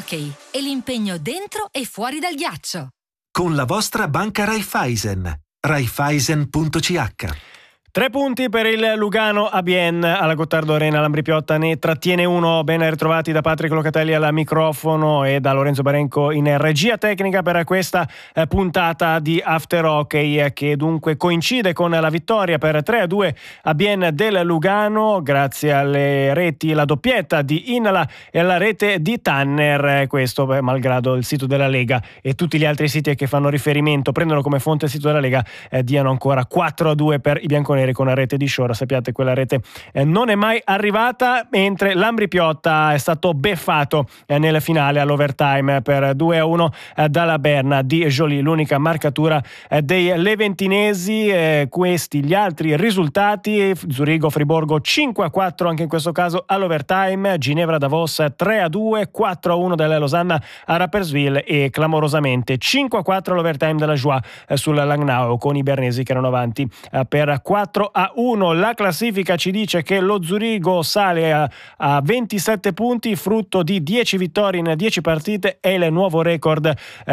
hockey e l'impegno dentro e fuori dal ghiaccio. Con la vostra banca Raiffeisen. Raiffeisen.ch. 3 punti per il Lugano a Bien alla Gottardo Arena. Lambri Piotta ne trattiene uno. Ben ritrovati da Patrick Locatelli al microfono e da Lorenzo Barenco in regia tecnica per questa puntata di After Hockey, che dunque coincide con la vittoria per 3-2 a Bien del Lugano grazie alle reti, la doppietta di Inala e alla rete di Tanner. Questo malgrado il sito della Lega e tutti gli altri siti che fanno riferimento, prendono come fonte il sito della Lega, diano ancora 4-2 per i bianconeri con la rete di Shore. Sappiate, quella rete non è mai arrivata, mentre Lambri Piotta è stato beffato nel finale all'overtime per 2-1 dalla Berna di Joly, l'unica marcatura dei leventinesi. Questi gli altri risultati: Zurigo Friburgo 5-4 anche in questo caso all'overtime, Ginevra Davos 3-2, 4-1 della Losanna a Rapperswil e clamorosamente 5-4 all'overtime della Joie sul Langnau, con i bernesi che erano avanti per 4-1. La classifica ci dice che lo Zurigo sale a 27 punti, frutto di 10 vittorie in 10 partite, è il nuovo record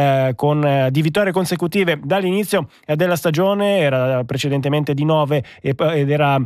di vittorie consecutive dall'inizio della stagione. Era precedentemente di 9 ed era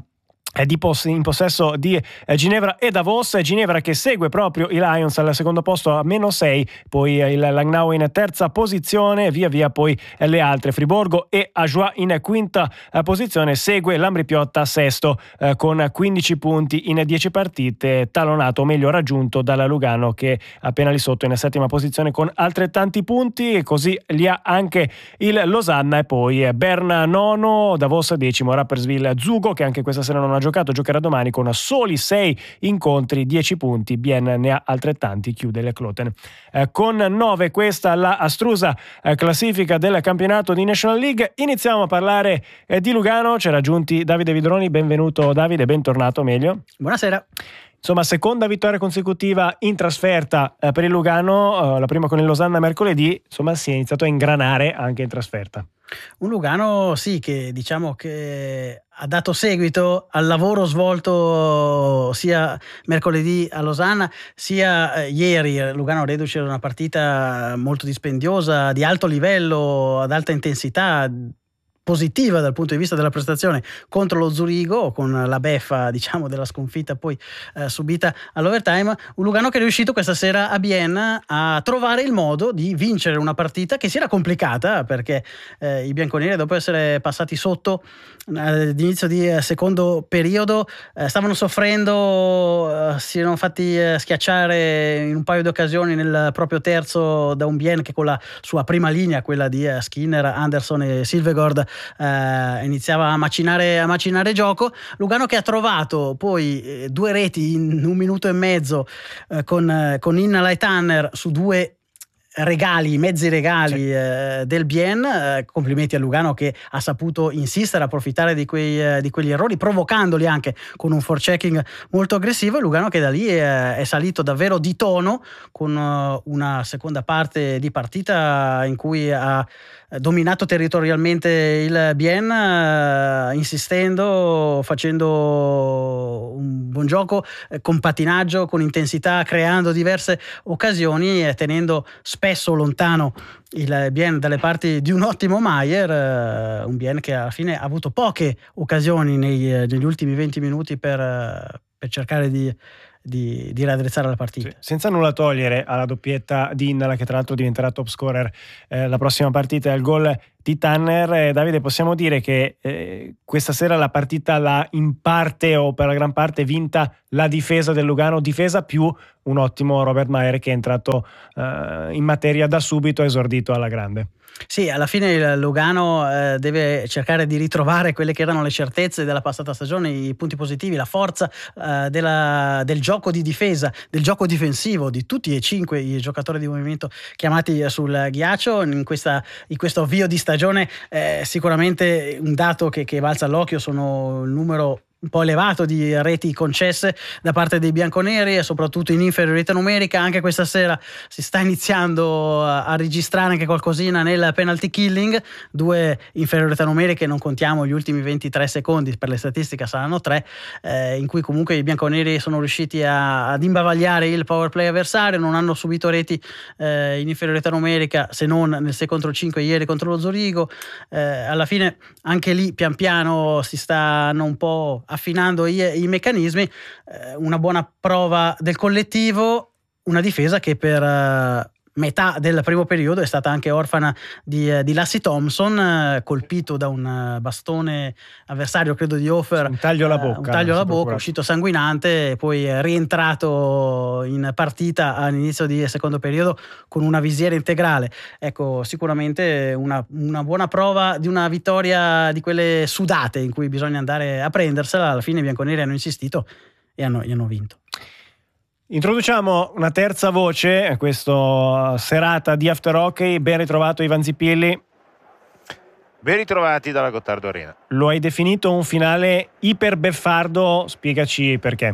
in possesso di Ginevra e Davos. Ginevra che segue proprio i Lions al secondo posto a -6, poi il Langnau in terza posizione, via via poi le altre, Friburgo e Ajoie in quinta posizione, segue Lambri Piotta sesto con 15 punti in 10 partite, talonato, o meglio raggiunto, dalla Lugano che è appena lì sotto in settima posizione con altrettanti punti, e così li ha anche il Losanna, e poi Berna nono, Davos decimo, Rapperswil Zugo che anche questa sera non ha giocherà domani con soli 6 incontri, 10 punti, Bien ne ha altrettanti, chiude le Kloten con 9. Questa la astrusa classifica del campionato di National League. Iniziamo a parlare di Lugano. C'è raggiunti Davide Vidroni, benvenuto Davide, bentornato meglio. Buonasera. Insomma, seconda vittoria consecutiva in trasferta per il Lugano, la prima con il Losanna mercoledì. Insomma, si è iniziato a ingranare anche in trasferta. Un Lugano, sì, che diciamo che ha dato seguito al lavoro svolto sia mercoledì a Losanna sia ieri. Lugano reduce da una partita molto dispendiosa, di alto livello, ad alta intensità, positiva dal punto di vista della prestazione contro lo Zurigo, con la beffa diciamo della sconfitta poi subita all'overtime. Un Lugano che è riuscito questa sera a Bienne a trovare il modo di vincere una partita che si era complicata, perché i bianconeri, dopo essere passati sotto all'inizio di secondo periodo, stavano soffrendo, si erano fatti schiacciare in un paio di occasioni nel proprio terzo da un Bienne che con la sua prima linea, quella di Skinner, Anderson e Silvegård, iniziava a macinare gioco. Lugano che ha trovato poi 2 reti in 1 minuto e mezzo con Innala e Tanner su 2 mezzi regali del Bien. Complimenti a Lugano che ha saputo insistere, approfittare di quegli errori, provocandoli anche con un forechecking molto aggressivo. Lugano che da lì è salito davvero di tono, con una seconda parte di partita in cui ha dominato territorialmente il Bien, insistendo, facendo un buon gioco, con patinaggio, con intensità, creando diverse occasioni e tenendo spesso lontano il Bien dalle parti di un ottimo Maier, un Bien che alla fine ha avuto poche occasioni negli ultimi 20 minuti per cercare di raddrizzare la partita. Sì, senza nulla togliere alla doppietta di Innala, che tra l'altro diventerà top scorer la prossima partita, il gol di Tanner. Davide, possiamo dire che questa sera la partita l'ha in parte o per la gran parte vinta la difesa del Lugano, difesa più un ottimo Robert Maier che è entrato in materia da subito, esordito alla grande. Sì, alla fine il Lugano deve cercare di ritrovare quelle che erano le certezze della passata stagione, i punti positivi, la forza del gioco di difesa, del gioco difensivo di tutti e 5 i giocatori di movimento chiamati sul ghiaccio in questo avvio di stagione. Sicuramente un dato che balza all'occhio sono il numero un po' elevato di reti concesse da parte dei bianconeri e soprattutto in inferiorità numerica. Anche questa sera si sta iniziando a registrare anche qualcosina nel penalty killing, 2 inferiorità numeriche, non contiamo gli ultimi 23 secondi, per le statistiche saranno 3, in cui comunque i bianconeri sono riusciti ad imbavagliare il power play avversario, non hanno subito reti in inferiorità numerica se non nel 6 contro 5 ieri contro lo Zurigo. Alla fine anche lì pian piano si stanno un po' affinando i meccanismi. Una buona prova del collettivo, una difesa che per metà del primo periodo è stata anche orfana di Lassie Thompson, colpito da un bastone avversario, credo di Hofer, un taglio alla bocca, uscito sanguinante, e poi rientrato in partita all'inizio di secondo periodo con una visiera integrale. Ecco, sicuramente una buona prova di una vittoria di quelle sudate in cui bisogna andare a prendersela. Alla fine i bianconeri hanno insistito e hanno vinto. Introduciamo una terza voce a questa serata di After Hockey. Ben ritrovato Ivan Zippilli. Ben ritrovati dalla Gottardo Arena. Lo hai definito un finale iperbeffardo, spiegaci perché.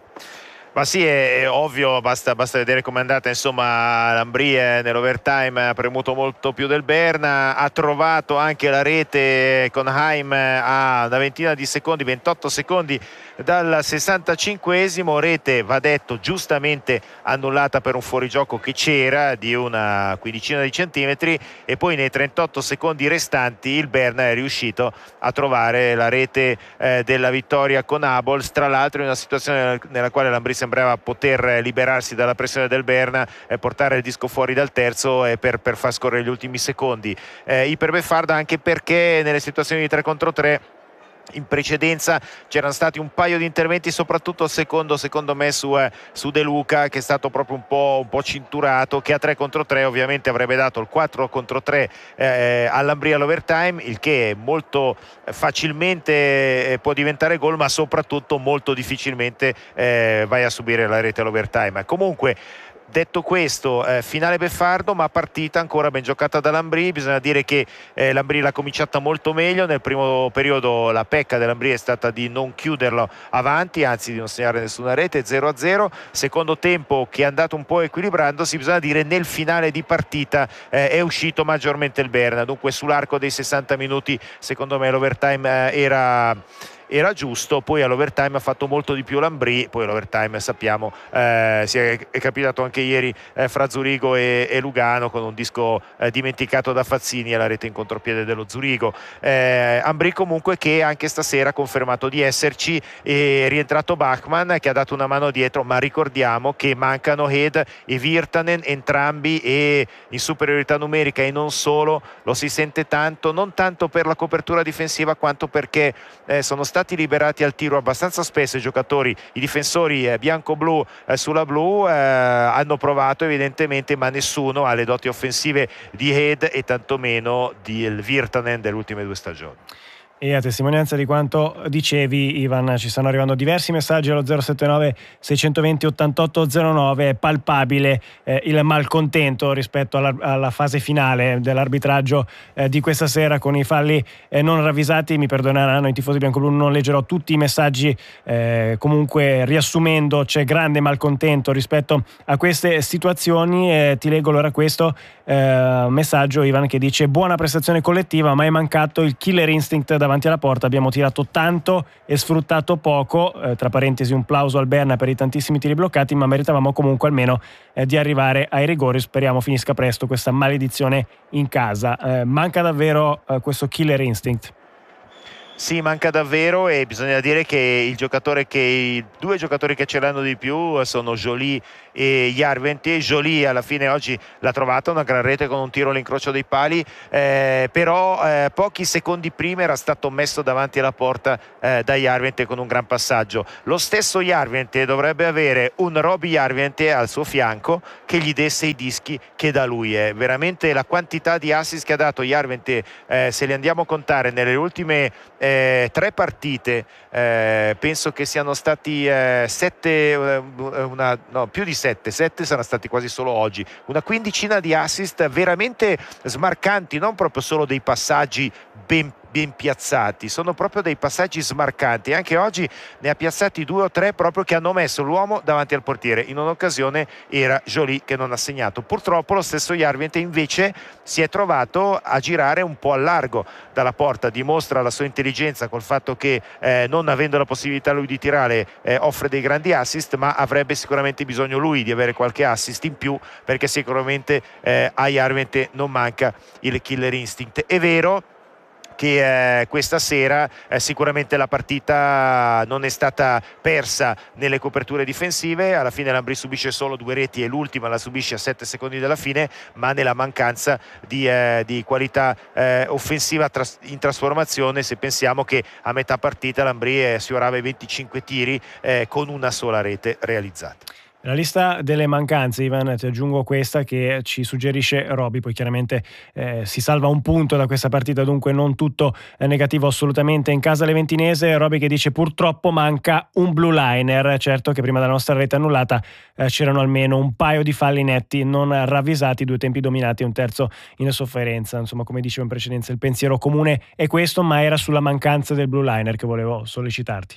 Ma sì, è ovvio, basta vedere com'è andata. Insomma, l'Ambrì nell'overtime ha premuto molto più del Berna, ha trovato anche la rete con Haim a una ventina di secondi, 28 secondi dal 65esimo, rete, va detto, giustamente annullata per un fuorigioco che c'era di una quindicina di centimetri, e poi nei 38 secondi restanti il Berna è riuscito a trovare la rete della vittoria con Abols, tra l'altro in una situazione nella quale l'Ambrì sembrava poter liberarsi dalla pressione del Berna e portare il disco fuori dal terzo per far scorrere gli ultimi secondi. Iperbeffarda anche perché nelle situazioni di 3 contro 3 in precedenza c'erano stati un paio di interventi, soprattutto secondo me su De Luca, che è stato proprio un po' cinturato, che a 3 contro 3 ovviamente avrebbe dato il 4 contro 3 all'Ambrì all'overtime, il che molto facilmente può diventare gol, ma soprattutto molto difficilmente vai a subire la rete all'overtime. Comunque, detto questo, finale beffardo, ma partita ancora ben giocata dall'Ambrì. Bisogna dire che l'Ambrì l'ha cominciata molto meglio. Nel primo periodo la pecca dell'Ambrì è stata di non chiuderlo avanti, anzi di non segnare nessuna rete, 0-0. Secondo tempo che è andato un po' equilibrandosi. Bisogna dire nel finale di partita è uscito maggiormente il Berna, dunque sull'arco dei 60 minuti secondo me l'overtime era giusto. Poi all'overtime ha fatto molto di più l'Ambrì. Poi all'overtime sappiamo è capitato anche ieri fra Zurigo e Lugano, con un disco dimenticato da Fazzini e la rete in contropiede dello Zurigo. Ambrì comunque che anche stasera ha confermato di esserci, è rientrato Bachmann che ha dato una mano dietro, ma ricordiamo che mancano Head e Virtanen, entrambi e in superiorità numerica, e non solo. Lo si sente tanto, non tanto per la copertura difensiva quanto perché sono stati liberati al tiro abbastanza spesso i difensori bianco-blu sulla blu. Hanno provato evidentemente, ma nessuno ha le doti offensive di Head e tantomeno di Virtanen delle ultime 2 stagioni. E a testimonianza di quanto dicevi, Ivan, ci stanno arrivando diversi messaggi allo 079 620 8809. È palpabile il malcontento rispetto alla fase finale dell'arbitraggio di questa sera, con i falli non ravvisati. Mi perdoneranno i tifosi bianco-blu, non leggerò tutti i messaggi, comunque riassumendo c'è grande malcontento rispetto a queste situazioni. Ti leggo allora questo messaggio, Ivan, che dice: buona prestazione collettiva, ma è mancato il killer instinct davanti alla porta. Abbiamo tirato tanto e sfruttato poco, tra parentesi un plauso al Berna per i tantissimi tiri bloccati, ma meritavamo comunque almeno di arrivare ai rigori. Speriamo finisca presto questa maledizione in casa. Manca davvero questo killer instinct. Sì, manca davvero, e bisogna dire che i due giocatori che ce l'hanno di più sono Joly e Järventie. Joly alla fine oggi l'ha trovata una gran rete con un tiro all'incrocio dei pali, però pochi secondi prima era stato messo davanti alla porta da Järventie con un gran passaggio. Lo stesso Järventie dovrebbe avere un Robbie Järventie al suo fianco che gli desse i dischi che da lui. È veramente la quantità di assist che ha dato Järventie, se li andiamo a contare nelle ultime 3 partite, penso che siano stati 7, più di 7 saranno stati quasi solo oggi, una quindicina di assist veramente smarcanti, non proprio solo dei passaggi ben ben piazzati, sono proprio dei passaggi smarcanti. Anche oggi ne ha piazzati 2 o 3 proprio che hanno messo l'uomo davanti al portiere. In un'occasione era Joly che non ha segnato. Purtroppo lo stesso Järventie invece si è trovato a girare un po' a largo dalla porta, dimostra la sua intelligenza col fatto che non avendo la possibilità lui di tirare offre dei grandi assist, ma avrebbe sicuramente bisogno lui di avere qualche assist in più, perché sicuramente a Järventie non manca il killer instinct. È vero che questa sera sicuramente la partita non è stata persa nelle coperture difensive. Alla fine l'Ambri subisce solo 2 reti e l'ultima la subisce a 7 secondi dalla fine, ma nella mancanza di qualità offensiva in trasformazione, se pensiamo che a metà partita l'Ambri sfiorava i 25 tiri con una sola rete realizzata. La lista delle mancanze, Ivan, ti aggiungo questa che ci suggerisce Roby, poi chiaramente si salva un punto da questa partita, dunque non tutto negativo assolutamente in casa leventinese. Roby che dice purtroppo manca un blue liner, certo che prima della nostra rete annullata c'erano almeno un paio di falli netti non ravvisati, 2 tempi dominati e un terzo in sofferenza. Insomma, come dicevo in precedenza, il pensiero comune è questo, ma era sulla mancanza del blue liner che volevo sollecitarti.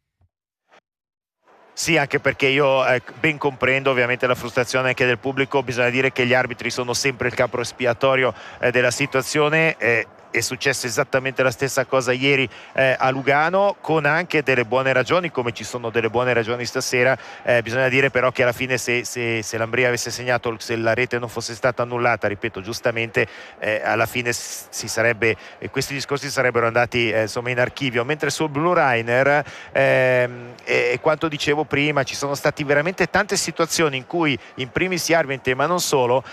Sì, anche perché io ben comprendo ovviamente la frustrazione anche del pubblico. Bisogna dire che gli arbitri sono sempre il capro espiatorio della situazione. È successa esattamente la stessa cosa ieri a Lugano, con anche delle buone ragioni, come ci sono delle buone ragioni stasera. Bisogna dire però che alla fine se l'Ambria avesse segnato, se la rete non fosse stata annullata, ripeto giustamente, alla fine si sarebbe, questi discorsi sarebbero andati insomma in archivio. Mentre sul blue liner, quanto dicevo prima, ci sono state veramente tante situazioni in cui in primis Järventie, ma non solo,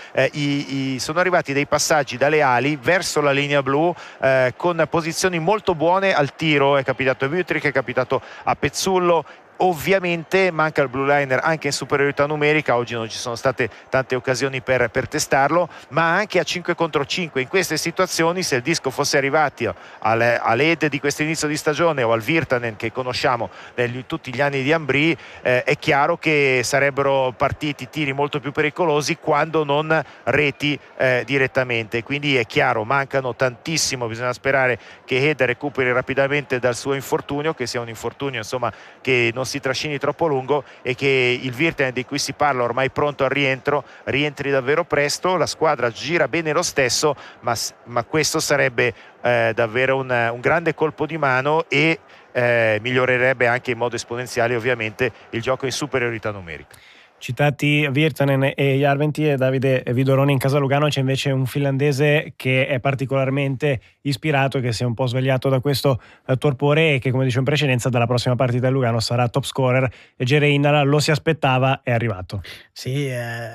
sono arrivati dei passaggi dalle ali verso la linea blu con posizioni molto buone al tiro. È capitato a Wüthrich, è capitato a Pezzullo. Ovviamente manca il blue liner anche in superiorità numerica. Oggi non ci sono state tante occasioni per testarlo, ma anche a 5 contro 5 in queste situazioni, se il disco fosse arrivato all'Ed di questo inizio di stagione o al Virtanen che conosciamo negli tutti gli anni di Ambri, è chiaro che sarebbero partiti tiri molto più pericolosi quando non reti direttamente. Quindi è chiaro, mancano tantissimo. Bisogna sperare che Ed recuperi rapidamente dal suo infortunio, che sia un infortunio insomma che non si trascini troppo a lungo, e che il Virtanen di cui si parla ormai pronto al rientro rientri davvero presto. La squadra gira bene lo stesso, ma questo sarebbe davvero un grande colpo di mano e migliorerebbe anche in modo esponenziale ovviamente il gioco in superiorità numerica. Citati Virtanen e Järventie, Davide Vidoroni in casa Lugano c'è invece un finlandese che è particolarmente ispirato, che si è un po' svegliato da questo torpore e che, come dicevo in precedenza, dalla prossima partita del Lugano sarà top scorer. E Jere Innala lo si aspettava, è arrivato. Sì,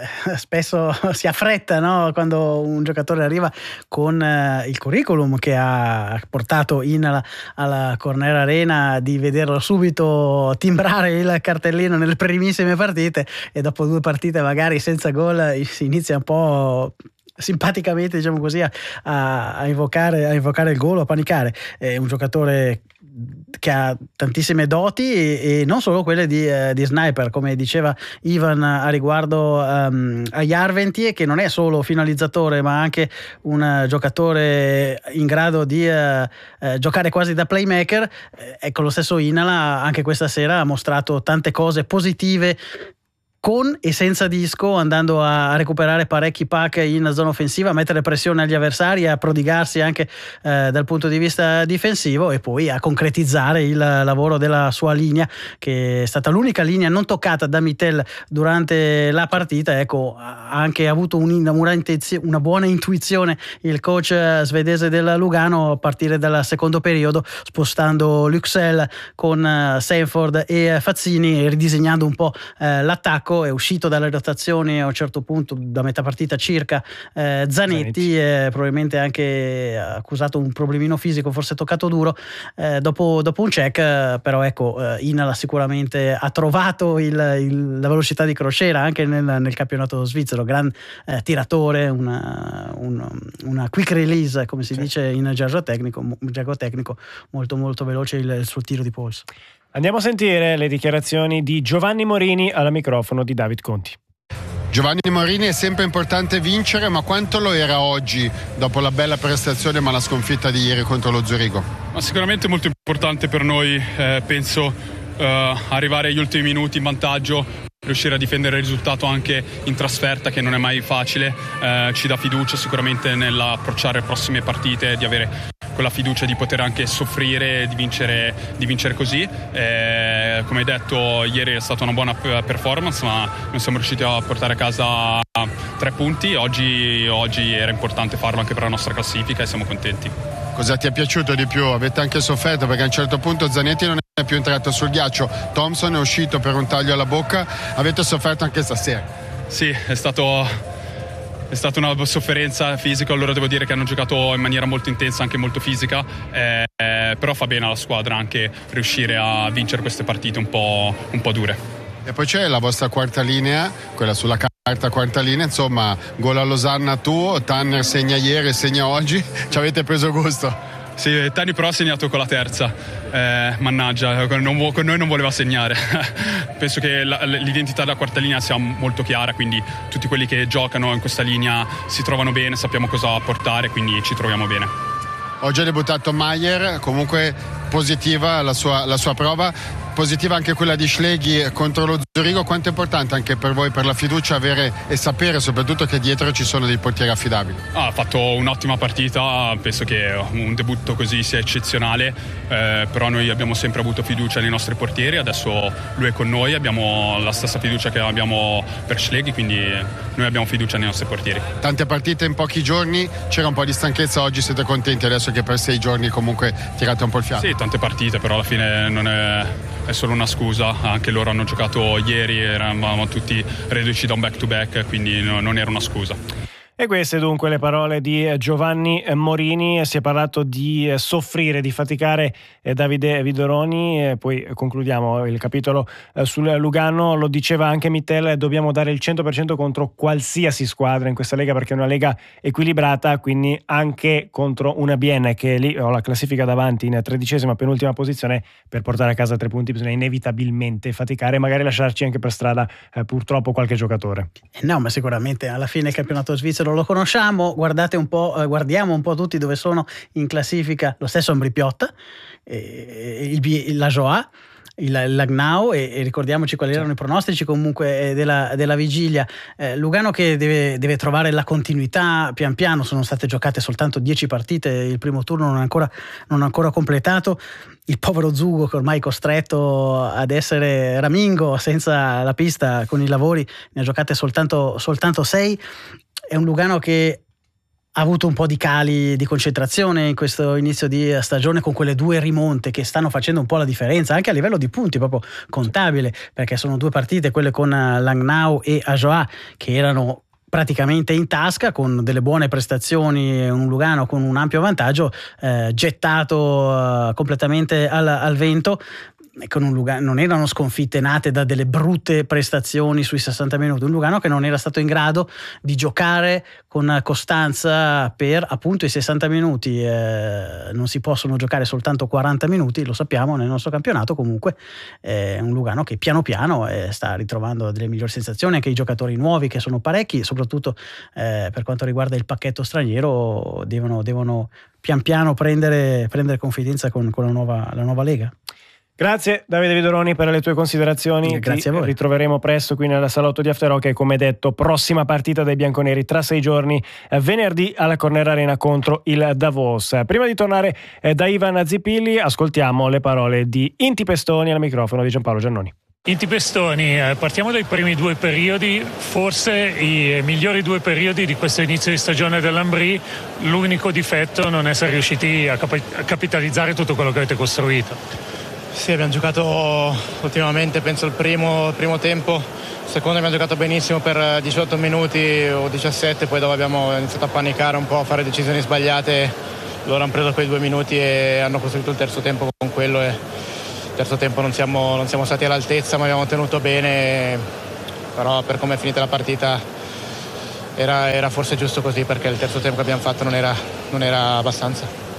spesso si affretta, no? Quando un giocatore arriva con il curriculum che ha portato Innala alla Corner Arena, di vederlo subito timbrare il cartellino nelle primissime partite, e dopo 2 partite magari senza gol si inizia un po' simpaticamente, diciamo così, a invocare il gol, a panicare. È un giocatore che ha tantissime doti e non solo quelle di sniper, come diceva Ivan a riguardo a Järventie, che non è solo finalizzatore ma anche un giocatore in grado di giocare quasi da playmaker. Ecco, lo stesso Innala anche questa sera ha mostrato tante cose positive con e senza disco, andando a recuperare parecchi pack in zona offensiva, a mettere pressione agli avversari, a prodigarsi anche dal punto di vista difensivo, e poi a concretizzare il lavoro della sua linea, che è stata l'unica linea non toccata da Mittel durante la partita. Ecco, ha anche avuto una buona intuizione il coach svedese del Lugano a partire dal secondo periodo, spostando Lycksell con Sanford e Fazzini, ridisegnando un po' l'attacco. È uscito dalle rotazioni a un certo punto, da metà partita circa, Zanetti. Probabilmente anche accusato un problemino fisico, forse toccato duro dopo un check, però ecco, Innala sicuramente ha trovato la velocità di crociera anche nel campionato svizzero. Gran tiratore, una quick release, come si dice in gergo tecnico, molto molto veloce il suo tiro di polso. Andiamo a sentire le dichiarazioni di Giovanni Morini al microfono di David Conti. Giovanni Morini, è sempre importante vincere, ma quanto lo era oggi dopo la bella prestazione ma la sconfitta di ieri contro lo Zurigo? Ma sicuramente molto importante per noi, penso arrivare agli ultimi minuti in vantaggio, riuscire a difendere il risultato anche in trasferta, che non è mai facile, ci dà fiducia sicuramente nell'approcciare le prossime partite, di avere quella fiducia di poter anche soffrire, di vincere così. Come hai detto, ieri è stata una buona performance, ma non siamo riusciti a portare a casa 3 punti. Oggi era importante farlo anche per la nostra classifica e siamo contenti. Cosa ti è piaciuto di più? Avete anche sofferto perché a un certo punto Zanetti non è più entrato sul ghiaccio, Thompson è uscito per un taglio alla bocca, avete sofferto anche stasera? Sì, è stata una sofferenza fisica, loro devo dire che hanno giocato in maniera molto intensa, anche molto fisica, però fa bene alla squadra anche riuscire a vincere queste partite un po' dure. E poi c'è la vostra quarta linea, quella sulla carta quarta linea, insomma, gol a Losanna tuo, Tanner segna ieri, segna oggi, ci avete preso gusto? Sì, Tani però ha segnato con la terza, mannaggia, con noi non voleva segnare. Penso che l'identità della quarta linea sia molto chiara, quindi tutti quelli che giocano in questa linea si trovano bene, sappiamo cosa portare, quindi ci troviamo bene. Oggi ha debuttato Maier, comunque positiva la sua prova. Positiva anche quella di Schleghi contro lo Zurigo. Quanto è importante anche per voi, per la fiducia, avere e sapere soprattutto che dietro ci sono dei portieri affidabili? Ha fatto un'ottima partita, penso che un debutto così sia eccezionale, però noi abbiamo sempre avuto fiducia nei nostri portieri, adesso lui è con noi, abbiamo la stessa fiducia che abbiamo per Schleghi, quindi noi abbiamo fiducia nei nostri portieri. Tante partite in pochi giorni, c'era un po' di stanchezza, oggi siete contenti adesso che per 6 giorni comunque tirate un po' il fiato? Sì, tante partite, però alla fine non è solo una scusa, anche loro hanno giocato ieri, eravamo tutti reduci da un back to back, quindi non era una scusa. E queste dunque le parole di Giovanni Morini. Si è parlato di soffrire, di faticare Davide Vidoroni, poi concludiamo il capitolo sul Lugano. Lo diceva anche Mittel, dobbiamo dare il 100% contro qualsiasi squadra in questa Lega, perché è una Lega equilibrata, quindi anche contro una Bienne che lì ho la classifica davanti in 13ª penultima posizione. Per portare a casa 3 punti bisogna inevitabilmente faticare e magari lasciarci anche per strada purtroppo qualche giocatore. No, ma sicuramente alla fine il campionato svizzero lo conosciamo, guardiamo un po' tutti dove sono in classifica, lo stesso Ambri Piotta, la Joa, il Langnau e ricordiamoci quali erano i pronostici comunque della vigilia. Lugano che deve trovare la continuità pian piano, sono state giocate soltanto 10 partite, il primo turno non è ancora completato. Il povero Zugo che ormai è costretto ad essere ramingo senza la pista con i lavori, ne ha giocate soltanto 6. È un Lugano che ha avuto un po' di cali di concentrazione in questo inizio di stagione, con quelle 2 rimonte che stanno facendo un po' la differenza anche a livello di punti proprio contabile, perché sono 2 partite, quelle con Langnau e Ajoa, che erano praticamente in tasca, con delle buone prestazioni, un Lugano con un ampio vantaggio, gettato completamente al vento. Con un Lugano, non erano sconfitte nate da delle brutte prestazioni sui 60 minuti, un Lugano che non era stato in grado di giocare con costanza per appunto i 60 minuti. Non si possono giocare soltanto 40 minuti, lo sappiamo nel nostro campionato. Comunque è un Lugano che piano piano sta ritrovando delle migliori sensazioni, anche i giocatori nuovi che sono parecchi, soprattutto per quanto riguarda il pacchetto straniero devono pian piano prendere confidenza con la nuova Lega. Grazie Davide Vidoroni per le tue considerazioni. Grazie a voi. Ritroveremo presto qui nella salotto di After Rock e, come detto, prossima partita dei bianconeri tra 6 giorni, venerdì alla Corner Arena contro il Davos. Prima di tornare da Ivan Zippilli ascoltiamo le parole di Inti Pestoni al microfono di Giampaolo Giannoni. Inti Pestoni, partiamo dai primi 2 periodi, forse i migliori 2 periodi di questo inizio di stagione dell'Ambri. L'unico difetto non essere riusciti a capitalizzare tutto quello che avete costruito. Sì, abbiamo giocato ultimamente, penso il primo tempo, il secondo abbiamo giocato benissimo per 18 minuti o 17, poi dopo abbiamo iniziato a panicare un po', a fare decisioni sbagliate. Loro hanno preso quei 2 minuti e hanno costruito il terzo tempo con quello, e il terzo tempo non siamo stati all'altezza, ma abbiamo tenuto bene, però per come è finita la partita era forse giusto così, perché il terzo tempo che abbiamo fatto non era abbastanza.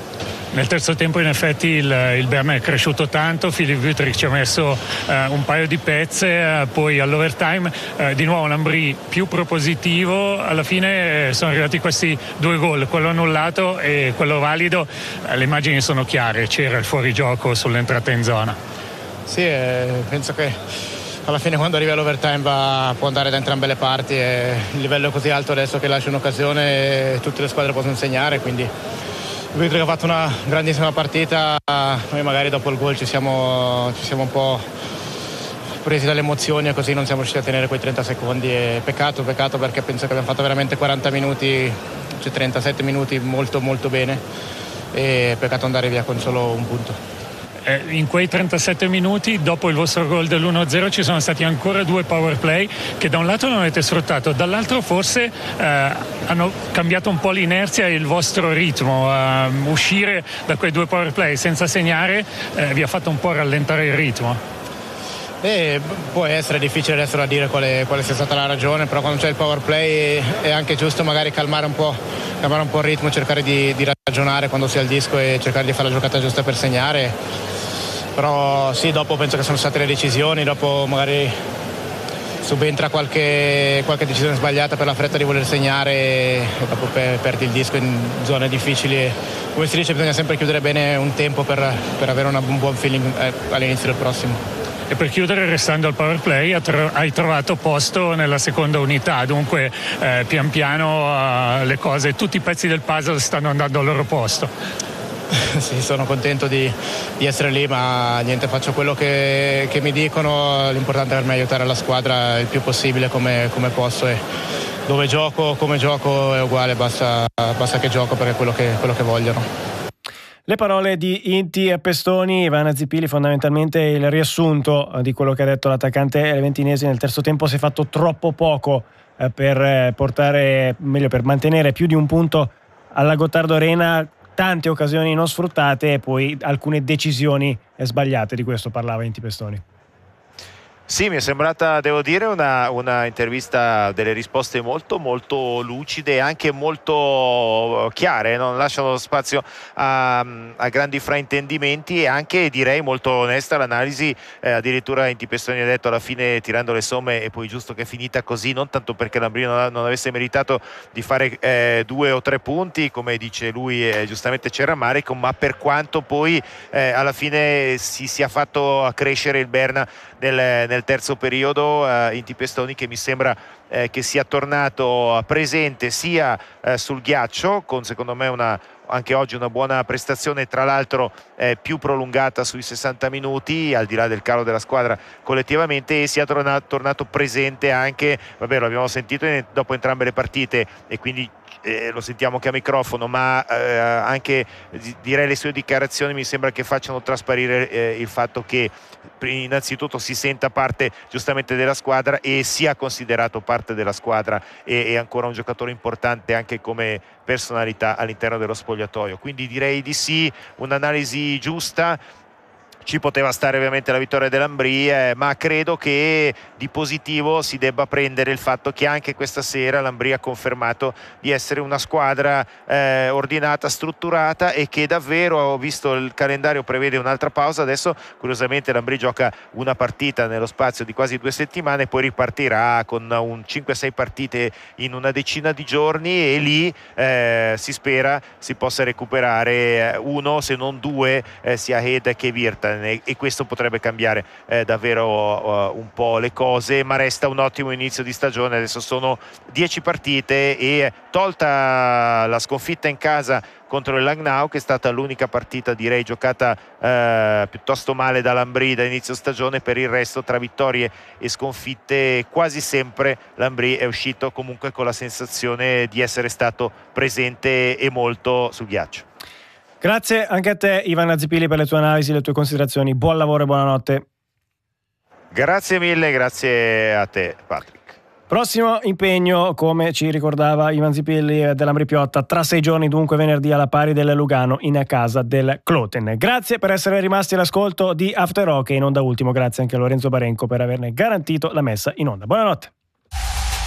Nel terzo tempo in effetti il Berna è cresciuto tanto, Filip Wüttrich ci ha messo un paio di pezze, poi all'overtime di nuovo Lambri più propositivo, alla fine sono arrivati questi 2 gol, quello annullato e quello valido, le immagini sono chiare, c'era il fuorigioco sull'entrata in zona. Sì, penso che alla fine quando arrivi all'overtime può andare da entrambe le parti, e il livello è così alto adesso che lascia un'occasione e tutte le squadre possono segnare, quindi Wüttrich ha fatto una grandissima partita, noi magari dopo il gol ci siamo un po' presi dalle emozioni e così non siamo riusciti a tenere quei 30 secondi e peccato perché penso che abbiamo fatto veramente 40 minuti, cioè 37 minuti molto molto bene, e peccato andare via con solo un punto. In quei 37 minuti dopo il vostro gol dell'1-0 ci sono stati ancora 2 power play che da un lato non avete sfruttato, dall'altro forse hanno cambiato un po' l'inerzia e il vostro ritmo. Uscire da quei 2 power play senza segnare vi ha fatto un po' rallentare il ritmo. Può essere difficile adesso da dire quale sia stata la ragione, però quando c'è il power play è anche giusto magari calmare un po' il ritmo, cercare di ragionare quando si ha il disco e cercare di fare la giocata giusta per segnare. Però sì, dopo penso che sono state le decisioni, dopo magari subentra qualche decisione sbagliata per la fretta di voler segnare e dopo perdi il disco in zone difficili, e come si dice bisogna sempre chiudere bene un tempo per avere un buon feeling all'inizio del prossimo. E per chiudere, restando al power play, hai trovato posto nella seconda unità, dunque pian piano le cose, tutti i pezzi del puzzle stanno andando al loro posto. Sì, sono contento di essere lì, ma niente, faccio quello che mi dicono, l'importante per me è aiutare la squadra il più possibile come posso, e dove gioco, come gioco è uguale, basta che gioco perché è quello che vogliono. Le parole di Inti e Pestoni, Ivana Zipili, fondamentalmente il riassunto di quello che ha detto l'attaccante leventinese. Nel terzo tempo si è fatto troppo poco per mantenere più di un punto alla Gottardo Arena, tante occasioni non sfruttate e poi alcune decisioni sbagliate. Di questo parlava Inti Pestoni. Sì, mi è sembrata, devo dire, una intervista, delle risposte molto molto lucide e anche molto chiare, non lasciano spazio a grandi fraintendimenti, e anche direi molto onesta l'analisi. Addirittura Inti Pestoni ha detto alla fine, tirando le somme, e poi giusto che è finita così, non tanto perché l'Ambrino non avesse meritato di fare 2 o 3 punti, come dice lui, giustamente c'era rammarico, ma per quanto poi alla fine si sia fatto crescere il Berna nel terzo periodo. Inti Pestoni, che mi sembra che sia tornato presente sia sul ghiaccio, con secondo me anche oggi una buona prestazione, tra l'altro più prolungata sui 60 minuti, al di là del calo della squadra collettivamente, e sia tornato presente anche, vabbè, lo abbiamo sentito dopo entrambe le partite e quindi lo sentiamo anche a microfono, ma anche direi le sue dichiarazioni mi sembra che facciano trasparire il fatto che innanzitutto si senta parte giustamente della squadra e sia considerato parte della squadra, e ancora un giocatore importante anche come personalità all'interno dello spogliatoio. Quindi direi di sì, un'analisi giusta. Ci poteva stare ovviamente la vittoria dell'Ambrì, ma credo che di positivo si debba prendere il fatto che anche questa sera l'Ambrì ha confermato di essere una squadra ordinata, strutturata, e che davvero, ho visto il calendario prevede un'altra pausa adesso, curiosamente l'Ambrì gioca una partita nello spazio di quasi 2 settimane, poi ripartirà con un 5-6 partite in una decina di giorni, e lì si spera si possa recuperare 1 se non 2 sia Head che Virtanen, e questo potrebbe cambiare davvero un po' le cose, ma resta un ottimo inizio di stagione. Adesso sono 10 partite, e tolta la sconfitta in casa contro il Langnau, che è stata l'unica partita direi giocata piuttosto male dall'Ambrì da inizio stagione, per il resto tra vittorie e sconfitte quasi sempre l'Ambrì è uscito comunque con la sensazione di essere stato presente e molto sul ghiaccio. Grazie anche a te, Ivana Zipili, per le tue analisi, le tue considerazioni. Buon lavoro e buonanotte. Grazie mille, grazie a te, Patrick. Prossimo impegno, come ci ricordava Ivan Zipilli, dell'Ambrì Piotta, tra 6 giorni, dunque venerdì, alla pari del Lugano in casa del Kloten. Grazie per essere rimasti all'ascolto di After Hockey, e non da ultimo grazie anche a Lorenzo Barenco per averne garantito la messa in onda. Buonanotte.